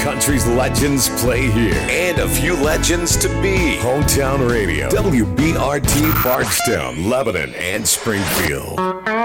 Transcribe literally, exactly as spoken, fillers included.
country's legends play here. And a few legends to be. Hometown Radio. W B R T Bardstown, Lebanon, and Springfield.